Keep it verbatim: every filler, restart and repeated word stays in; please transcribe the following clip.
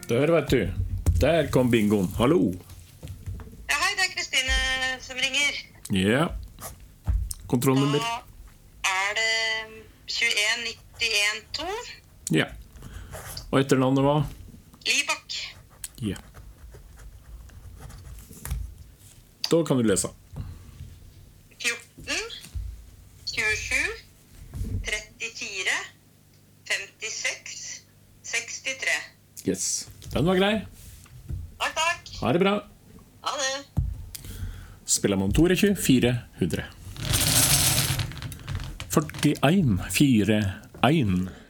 Der vet du. Der kom bingoen. Hallo. Ja, hei, det er Kristine som ringer. Ja. Kontrollnummer. Da er det tjueen nittien to. Ja. Og etternavnet var? Libak. Ja. Da kan du lese. fjorten, tjuesju, trettifire, femtiseks, sekstitre. Yes. Den var grei. Takk, takk. Ha det bra. Ha det. Spiller man tjueto, fire hundre. førtien, fire, en.